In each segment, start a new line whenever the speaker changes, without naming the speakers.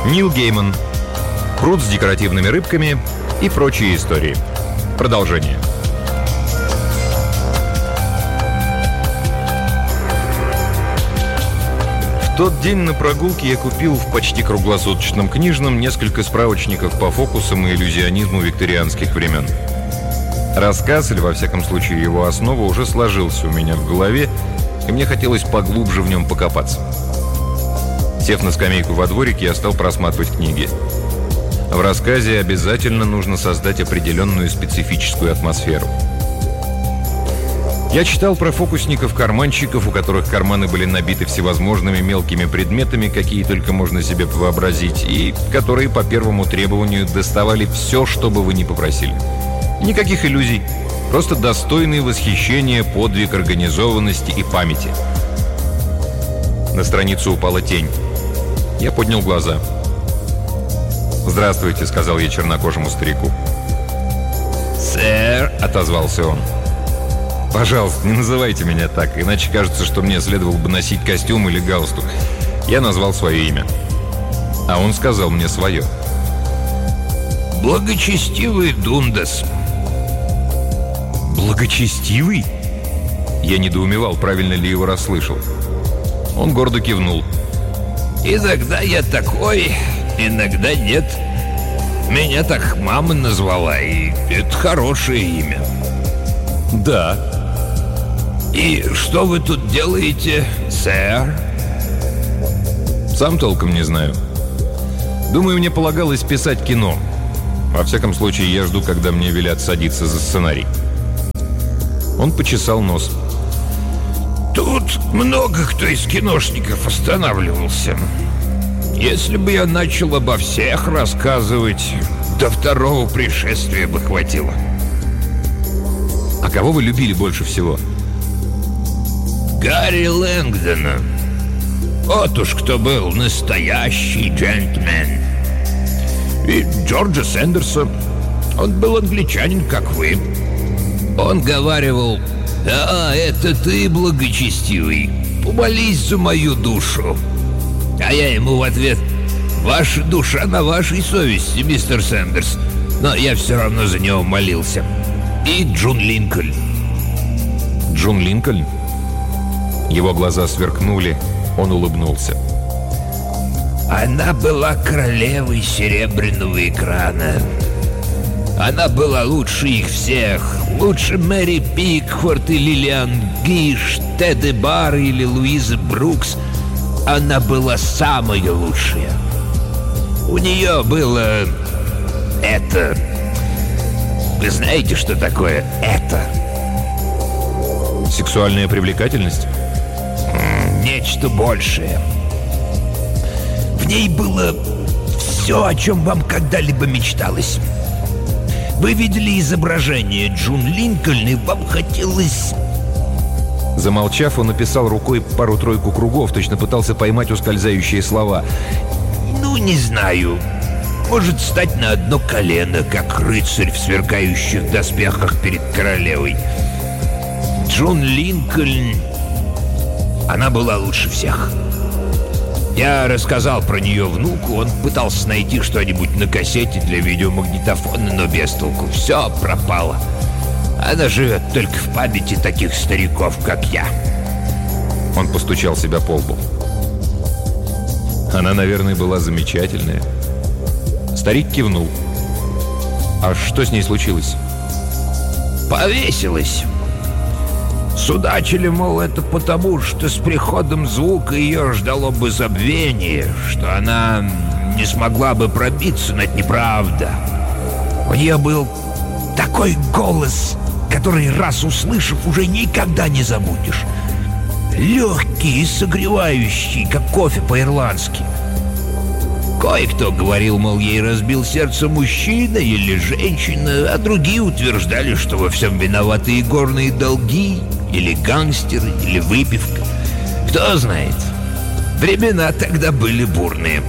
Нил Гейман. Пруд с декоративными рыбками и прочие истории. Продолжение. В тот день на прогулке я купил в почти круглосуточном книжном несколько справочников по фокусам и иллюзионизму викторианских времен. Рассказ, или во всяком случае его основа, уже сложился у меня в голове, и мне хотелось поглубже в нем покопаться. Сев на скамейку во дворике, я стал просматривать книги. В рассказе обязательно нужно создать определенную специфическую атмосферу. Я читал про фокусников-карманщиков, у которых карманы были набиты всевозможными мелкими предметами, какие только можно себе вообразить, и которые по первому требованию доставали все, что бы вы ни попросили. Никаких иллюзий, просто достойный восхищения подвиг организованности и памяти. На страницу упала тень. Я поднял глаза. «Здравствуйте», — сказал я чернокожему старику.
«Сэр», — отозвался он.
«Пожалуйста, не называйте меня так, иначе кажется, что мне следовало бы носить костюм или галстук». Я назвал свое имя. А он сказал мне свое.
«Благочестивый Дундас».
«Благочестивый?» Я недоумевал, правильно ли его расслышал. Он гордо кивнул.
«Иногда я такой, иногда нет. Меня так мама назвала, и это хорошее имя».
«Да».
«И что вы тут делаете, сэр?»
«Сам толком не знаю. Думаю, мне полагалось писать кино. Во всяком случае, я жду, когда мне велят садиться за сценарий». Он почесал нос.
«Тут много кто из киношников останавливался. Если бы я начал обо всех рассказывать, до второго пришествия бы хватило».
«А кого вы любили больше всего?»
«Гарри Лэнгдона. Вот уж кто был настоящий джентльмен. И Джорджа Сэндерса. Он был англичанин, как вы. Он говаривал: «Да, это ты, благочестивый, помолись за мою душу». А я ему в ответ: «Ваша душа на вашей совести, мистер Сэндерс». Но я все равно за него молился. И Джун Линкольн.
«Джун Линкольн?» Его глаза сверкнули, он улыбнулся.
Она была королевой серебряного экрана. Она была лучше их всех. Лучше Мэри Пикфорд и Лилиан Гиш, Теды Бар или Луизы Брукс. Она была самая лучшая. У нее было это. Вы знаете, что такое это?
Сексуальная привлекательность?
Нечто большее. В ней было все, о чем вам когда-либо мечталось. Вы видели изображение Джун Линкольн, и вам хотелось...
Замолчав, он написал рукой пару-тройку кругов, точно пытался поймать ускользающие слова.
Ну, не знаю. Может, встать на одно колено, как рыцарь в сверкающих доспехах перед королевой. Джун Линкольн... Она была лучше всех. Я рассказал про нее внуку. Он пытался найти что-нибудь на кассете для видеомагнитофона, но без толку. Все пропало. Она живет только в памяти таких стариков, как я.
Он постучал себя по лбу. Она, наверное, была замечательная. Старик кивнул. А что с ней случилось?
Повесилась. Судачили, мол, это потому, что с приходом звука ее ждало бы забвение, что она не смогла бы пробиться, но это неправда. У нее был такой голос, который, раз услышав, уже никогда не забудешь. Легкий и согревающий, как кофе по-ирландски. Кое-кто говорил, мол, ей разбил сердце мужчина или женщина, а другие утверждали, что во всем виноваты игорные долги, или гангстеры, или выпивка. Кто знает. Времена тогда были бурные.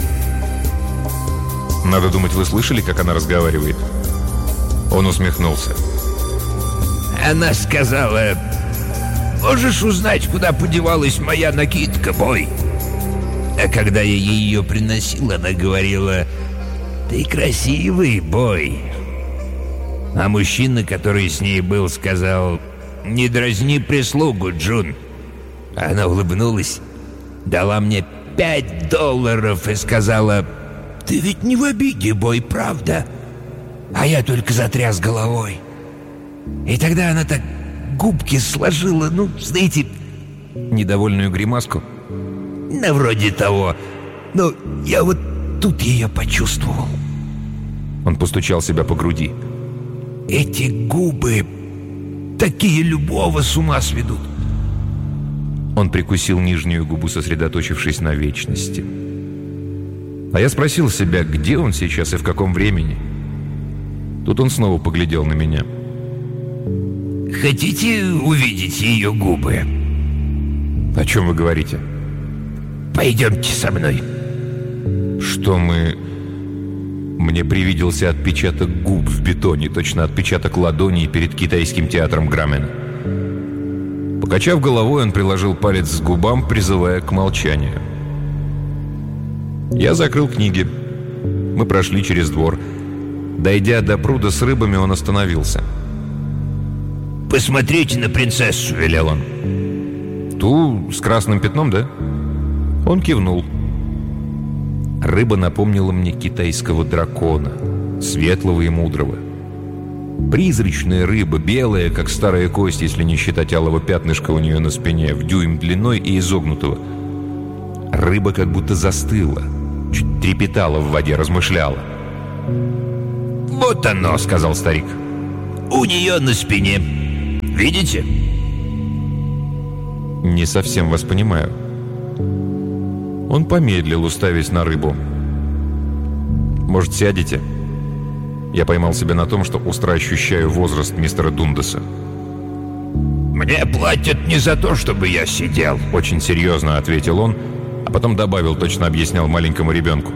Надо думать, вы слышали, как она разговаривает? Он усмехнулся.
Она сказала: «Можешь узнать, куда подевалась моя накидка, бой?» А когда я ее приносил, она говорила: «Ты красивый, бой». А мужчина, который с ней был, сказал: «Не дразни прислугу, Джун». Она улыбнулась, дала мне $5 и сказала: «Ты ведь не в обиде, бой, правда?» А я только затряс головой. И тогда она так губки сложила, знаете,
Недовольную гримаску?
вроде того. Но я вот тут ее почувствовал.
Он постучал себя по груди.
Эти губы такие любого с ума сведут.
Он прикусил нижнюю губу, сосредоточившись на вечности. А я спросил себя, где он сейчас и в каком времени. Тут он снова поглядел на меня.
Хотите увидеть ее губы?
О чем вы говорите?
Пойдемте со мной.
Что мы... Мне привиделся отпечаток губ в бетоне, точно отпечаток ладоней перед китайским театром Грамена. Покачав головой, он приложил палец к губам, призывая к молчанию. Я закрыл книги. Мы прошли через двор. Дойдя до пруда с рыбами, он остановился.
«Посмотрите на принцессу», — велел он.
«Ту с красным пятном, да?» Он кивнул. Рыба напомнила мне китайского дракона, светлого и мудрого. Призрачная рыба, белая, как старая кость, если не считать алого пятнышка у нее на спине, в дюйм длиной и изогнутого. Рыба как будто застыла, чуть трепетала в воде, размышляла.
«Вот оно», — сказал старик. «У нее на спине. Видите?»
«Не совсем вас понимаю». Он помедлил, уставясь на рыбу. «Может, сядете?» Я поймал себя на том, что остро ощущаю возраст мистера Дундаса.
«Мне платят не за то, чтобы я сидел»,
— очень серьезно ответил он, а потом добавил, точно объяснял маленькому ребенку.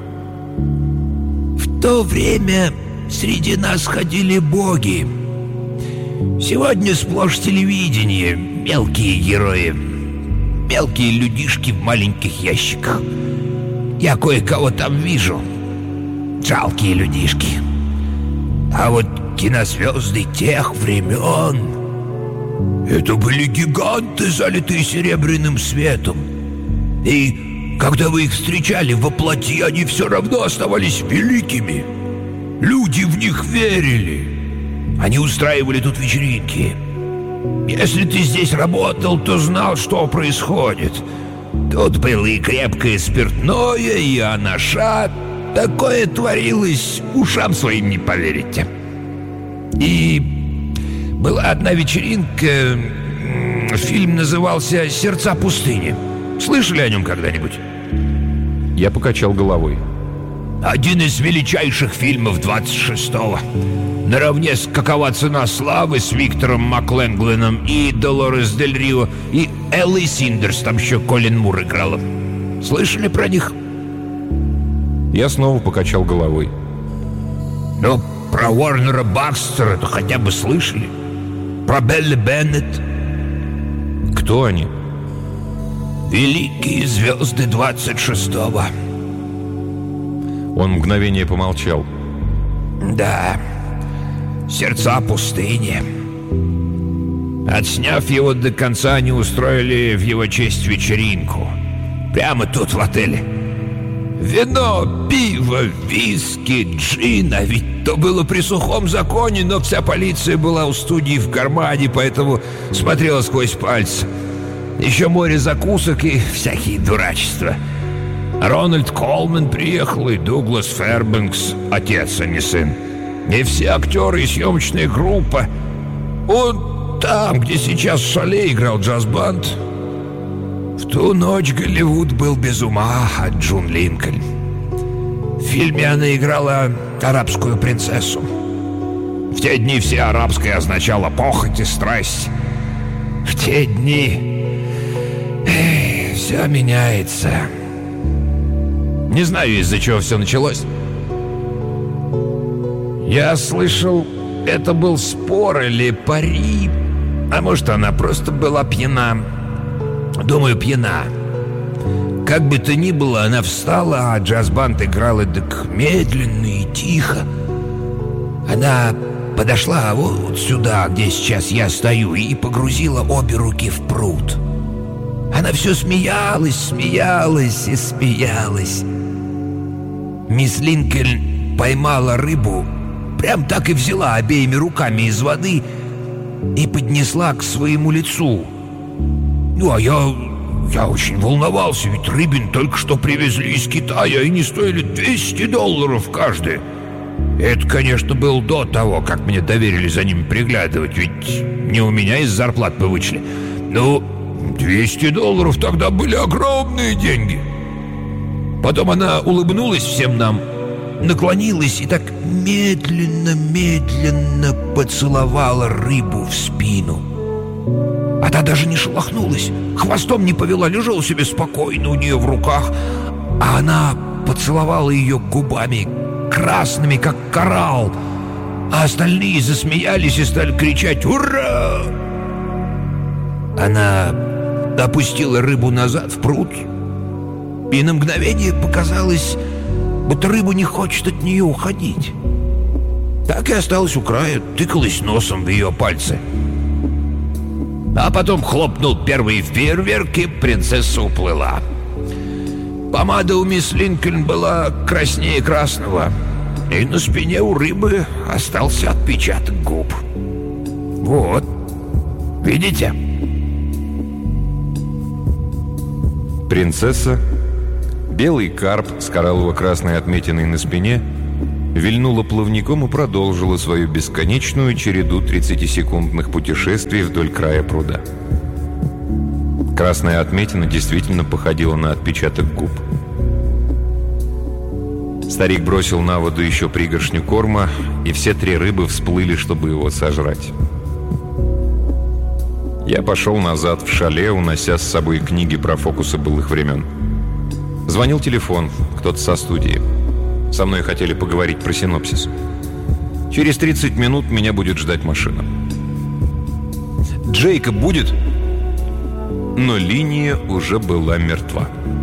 «В то время среди нас ходили боги. Сегодня сплошь телевидение, мелкие герои, мелкие людишки в маленьких ящиках. Я кое-кого там вижу. Жалкие людишки. А вот кинозвезды тех времен — это были гиганты, залитые серебряным светом. И когда вы их встречали воплоти, они все равно оставались великими. Люди в них верили. Они устраивали тут вечеринки. Если ты здесь работал, то знал, что происходит. Тут было и крепкое спиртное, и анаша. Такое творилось, ушам своим не поверите. И была одна вечеринка, фильм назывался «Сердца пустыни». Слышали о нем когда-нибудь?
Я покачал головой.
Один из величайших фильмов 26-го. Наравне с «Какова цена славы» с Виктором Маклэнгленом и Долорес Дель Рио, и Эллой Синдерс, там еще Колин Мур играла. Слышали про них?
Я снова покачал головой.
Ну, про Уорнера Бакстера-то хотя бы слышали? Про Белли Беннет?
Кто они?
Великие звезды 26-го.
Он мгновение помолчал.
Да, «Сердца пустыни». Отсняв его до конца, они устроили в его честь вечеринку. Прямо тут, в отеле. Вино, пиво, виски, джин. А ведь то было при сухом законе, но вся полиция была у студии в кармане, поэтому смотрела сквозь пальцы. Еще море закусок и всякие дурачества. Рональд Колман приехал, и Дуглас Фэрбэнкс, отец, а не сын. И все актеры и съемочная группа. Он там, где сейчас в Шале играл джаз-банд. В ту ночь Голливуд был без ума от Джун Линкольн. В фильме она играла арабскую принцессу. В те дни все арабское означало похоть и страсть. В те дни все меняется. Не знаю, из-за чего все началось. Я слышал, это был спор или пари. А может, она просто была пьяна. Думаю, пьяна. Как бы то ни было, она встала, а джаз-банд играл так медленно и тихо. Она подошла вот сюда, где сейчас я стою, и погрузила обе руки в пруд. Она все смеялась, смеялась и смеялась. Мисс Линкольн поймала рыбу, прям так и взяла обеими руками из воды и поднесла к своему лицу. Ну, а я очень волновался, ведь рыбин только что привезли из Китая, и не стоили $200 каждый. Это, конечно, было до того, как мне доверили за ними приглядывать, ведь не у меня из зарплат бы вычли. Ну, $200 тогда были огромные деньги. Потом она улыбнулась всем нам, наклонилась и так медленно-медленно поцеловала рыбу в спину. А та даже не шелохнулась, хвостом не повела, лежала себе спокойно у нее в руках, а она поцеловала ее губами, красными, как коралл, а остальные засмеялись и стали кричать «Ура!». Она опустила рыбу назад в пруд, и на мгновение показалось, будто рыба не хочет от нее уходить. Так и осталась у края, тыкалась носом в ее пальцы. А потом хлопнул первый фейерверк, и принцесса уплыла. Помада у мисс Линкольн была краснее красного, и на спине у рыбы остался отпечаток губ. Вот, видите?
Принцесса, белый карп с кораллово-красной отметиной на спине, вильнула плавником и продолжила свою бесконечную череду 30-секундных путешествий вдоль края пруда. Красная отметина действительно походила на отпечаток губ. Старик бросил на воду еще пригоршню корма, и все три рыбы всплыли, чтобы его сожрать. Я пошел назад в шале, унося с собой книги про фокусы былых времен. Звонил телефон, кто-то со студии. Со мной хотели поговорить про синопсис. Через 30 минут меня будет ждать машина. «Джейкоб будет?» Но линия уже была мертва.